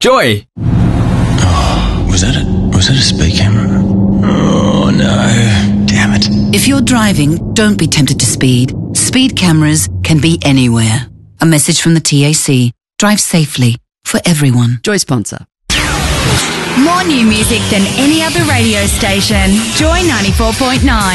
Joy! Was that a speed camera? Oh, no. Damn it. If you're driving, don't be tempted to speed. Speed cameras can be anywhere. A message from the TAC. Drive safely. For everyone. Joy sponsor. More new music than any other radio station. Joy 94.9.